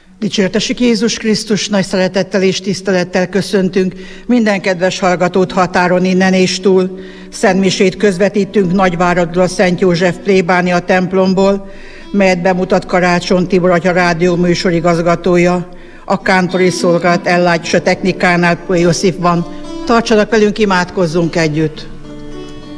Dicsértessük Jézus Krisztus, nagy szeretettel és tisztelettel köszöntünk minden kedves hallgatót határon innen és túl. Szentmisét közvetítünk Nagyváradról a Szent József plébánia templomból, melyet bemutat Karácsony Tibor atya rádió műsorigazgatója. A kántori szolgálat ellátása technikánál József van. Tartsanak velünk, imádkozzunk együtt!